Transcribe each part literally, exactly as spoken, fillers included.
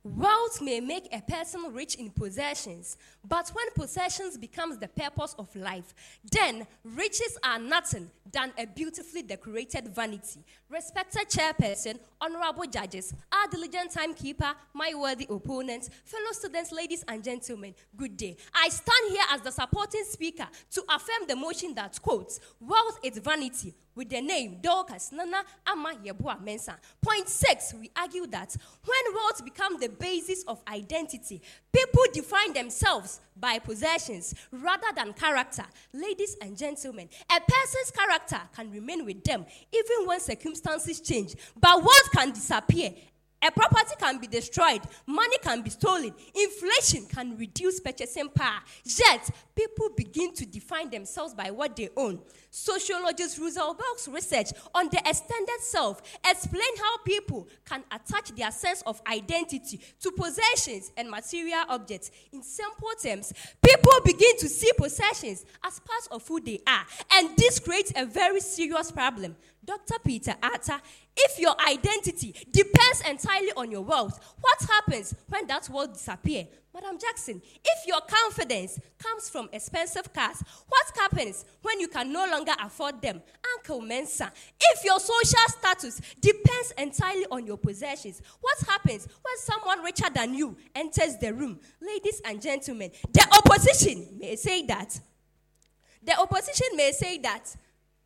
Wealth may make a person rich in possessions, but when possessions becomes the purpose of life, then riches are nothing than a beautifully decorated vanity. Respected chairperson, honorable judges, our diligent timekeeper, my worthy opponents, fellow students, ladies and gentlemen, good day. I stand here as the supporting speaker to affirm the motion that quotes, wealth is vanity, with the name Dorcas Nana Ama Yeboah Mensah. Point six, we argue that when wealth becomes the basis of identity, people define themselves by possessions rather than character. Ladies and gentlemen, a person's character can remain with them even when circumstances change, but wealth can disappear. A property can be destroyed, money can be stolen, inflation can reduce purchasing power, yet people begin to define themselves by what they own. Sociologist Russell Belk's research on the extended self explain how people can attach their sense of identity to possessions and material objects. In simple terms, people begin to see possessions as part of who they are, and this creates a very serious problem. Doctor Peter Atta, if your identity depends entirely on your wealth, what happens when that wealth disappears? Madam Jackson, if your confidence comes from expensive cars, what happens when you can no longer afford them? Uncle Mensah, if your social status depends entirely on your possessions, what happens when someone richer than you enters the room? Ladies and gentlemen, the opposition may say that, the opposition may say that,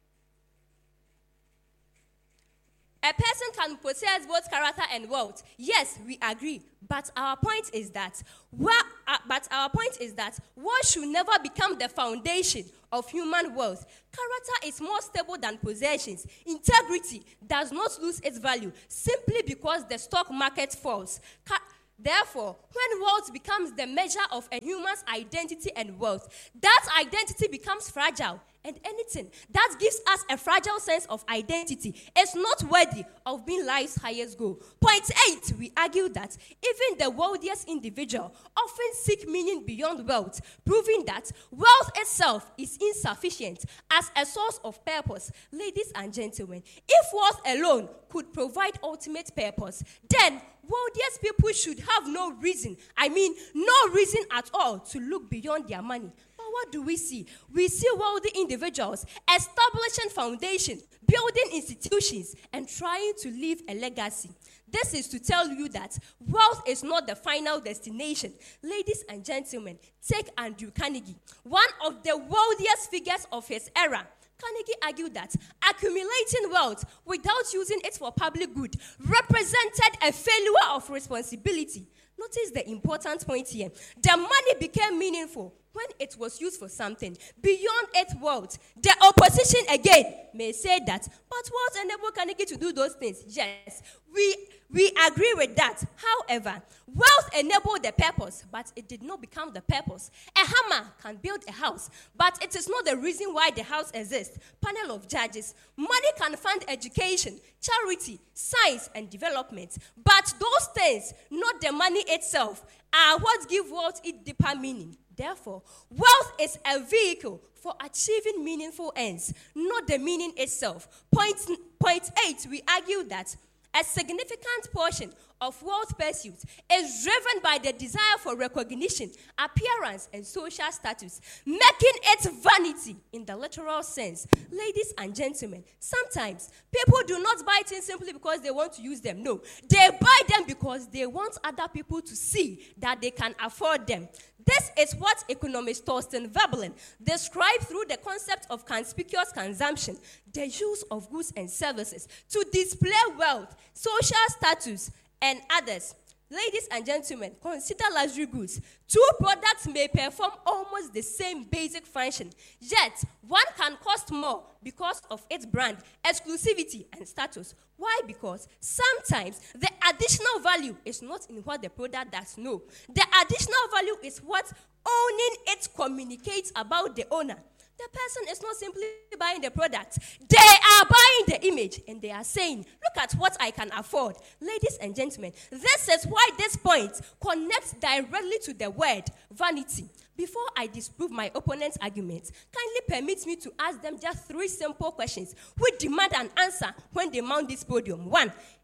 a person can possess both character and wealth. Yes, we agree. But our point is that, well, uh, but our point is that wealth should never become the foundation of human wealth. Character is more stable than possessions. Integrity does not lose its value simply because the stock market falls. Ca- Therefore, when wealth becomes the measure of a human's identity and wealth, that identity becomes fragile. And anything that gives us a fragile sense of identity is not worthy of being life's highest goal. Point eight, we argue that even the wealthiest individual often seek meaning beyond wealth, proving that wealth itself is insufficient as a source of purpose. Ladies and gentlemen, if wealth alone could provide ultimate purpose, then wealthiest people should have no reason, I mean no reason at all to look beyond their money. What do we see? We see wealthy individuals establishing foundations, building institutions, and trying to leave a legacy. This is to tell you that wealth is not the final destination. Ladies and gentlemen, take Andrew Carnegie, one of the wealthiest figures of his era. Carnegie argued that accumulating wealth without using it for public good represented a failure of responsibility. Notice the important point here. The money became meaningful when it was used for something beyond its wealth. The opposition again may say that, but wealth enabled Carnegie to do those things. Yes, we we agree with that. However, wealth enabled the purpose, but it did not become the purpose. A hammer can build a house, but it is not the reason why the house exists. Panel of judges, money can fund education, charity, science, and development, but those things, not the money itself, are what give wealth its deeper meaning. Therefore, wealth is a vehicle for achieving meaningful ends, not the meaning itself. Point, point eight, we argue that a significant portion of wealth pursuit is driven by the desire for recognition, appearance, and social status, making it vanity in the literal sense. Ladies and gentlemen, sometimes people do not buy things simply because they want to use them. No, they buy them because they want other people to see that they can afford them. This is what economist Thorsten Veblen described through the concept of conspicuous consumption, the use of goods and services to display wealth, social status, and others. Ladies and gentlemen, consider luxury goods. Two products may perform almost the same basic function, yet one can cost more because of its brand, exclusivity, and status. Why? Because sometimes the additional value is not in what the product does. No. The additional value is what owning it communicates about the owner. The person is not simply buying the product. They are buying the image, and they are saying, look at what I can afford. Ladies and gentlemen, this is why this point connects directly to the word vanity. Before I disprove my opponent's arguments, kindly permit me to ask them just three simple questions which demand an answer when they mount this podium. One,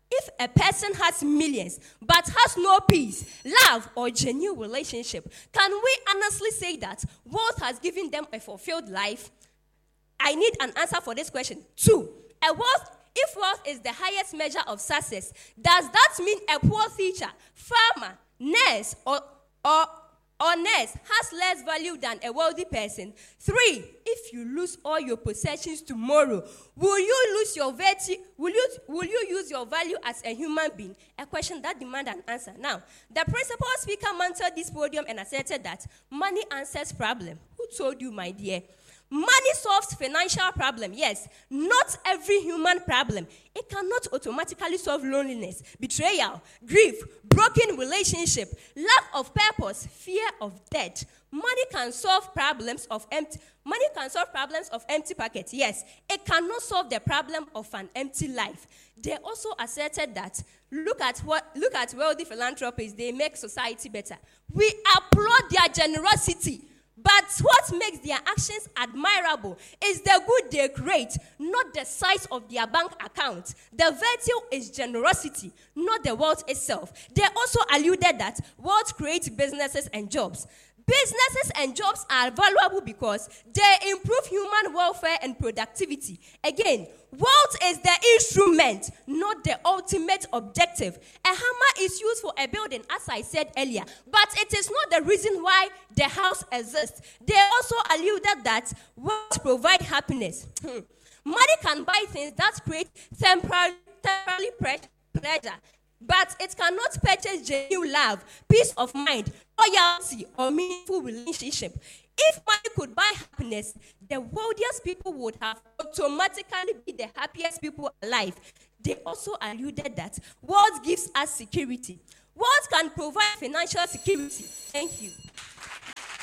if a person has millions but has no peace, love, or genuine relationship, can we honestly say that wealth has given them a fulfilled life? I need an answer for this question. Two, a wealth, if wealth is the highest measure of success, does that mean a poor teacher, farmer, nurse, or, or, or nurse has less value than a wealthy person? Three, if you lose all your possessions tomorrow, will you lose your virtue? Will you, will you use your value as a human being? A question that demands an answer. Now, the principal speaker mounted this podium and asserted that money answers problem. Who told you, my dear? Money solves financial problem, yes. Not every human problem. It cannot automatically solve loneliness, betrayal, grief, broken relationship, lack of purpose, fear of death. Money can solve problems of empty. Money can solve problems of empty pockets, yes. It cannot solve the problem of an empty life. They also asserted that look at what look at wealthy philanthropists. They make society better. We applaud their generosity. But what makes their actions admirable is the good they create, not the size of their bank account. The virtue is generosity, not the wealth itself. They also alluded that wealth creates businesses and jobs. Businesses and jobs are valuable because they improve human welfare and productivity. Again, wealth is the instrument, not the ultimate objective. A hammer is used for a building, as I said earlier, but it is not the reason why the house exists. They also alluded that wealth provides happiness. Money can buy things that create temporary, temporary pleasure, but it cannot purchase genuine love, peace of mind, loyalty, or meaningful relationship. If money could buy happiness, the wealthiest people would have automatically be the happiest people alive. They also alluded that wealth gives us security. Wealth can provide financial security. Thank you.